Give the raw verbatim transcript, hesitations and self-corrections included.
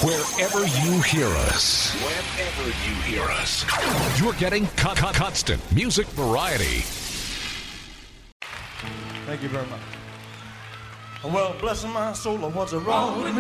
Wherever you hear us, wherever you hear us, you're getting con- con- constant music variety. Thank you very much. Well, bless my soul, what's wrong with me?